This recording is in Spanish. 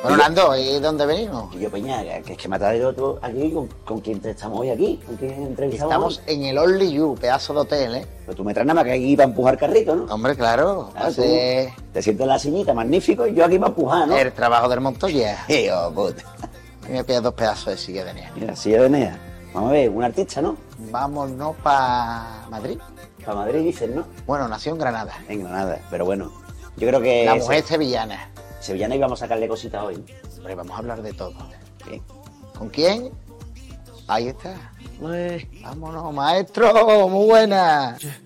Bueno, Nando, ¿y dónde venimos? Y yo, Peña, que es que me ha traído tú aquí con quién estamos hoy aquí, con quién entrevistamos. Estamos en el Only You, pedazo de hotel, ¿eh? Pero tú me traes nada más que aquí para empujar carrito, ¿no? Hombre, claro. Claro, tú Hace te sientes en la sillita, magnífico, y yo aquí para empujar, ¿no? el trabajo del Montoya. Hijo puta. Y me pillas 2 pedazos de silla de nieve. Mira, silla de Enea. Vamos a ver, un artista, ¿no? Vámonos para Madrid. Para Madrid dicen, ¿no? Bueno, nació en Granada. En Granada, pero bueno. Yo creo que La mujer sevillana. sevillana íbamos a sacarle cositas hoy, ¿no? Hombre, vamos a hablar de todo. Bien. ¿Con quién? Ahí está. Vámonos, maestro. Muy buena.